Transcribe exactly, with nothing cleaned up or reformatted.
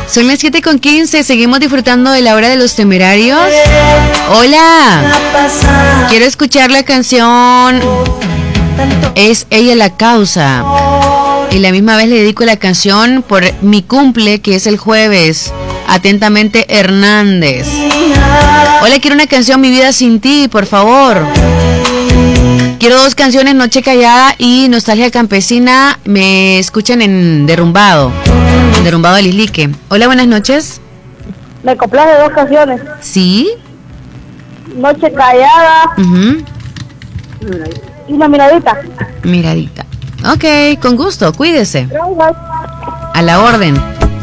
Son las siete con quince, seguimos disfrutando de la hora de los temerarios. Hola, quiero escuchar la canción Es ella la causa. Y la misma vez le dedico la canción por mi cumple, que es el jueves. Atentamente, Hernández. Hola, quiero una canción, Mi vida sin ti, por favor. Quiero dos canciones, Noche callada y Nostalgia campesina. Me escuchan en Derrumbado. En Derrumbado del Islique. Hola, buenas noches. Me complace dos canciones. ¿Sí? Noche callada. Uh-huh. Y una miradita. Miradita. Ok, con gusto, cuídese. A la orden.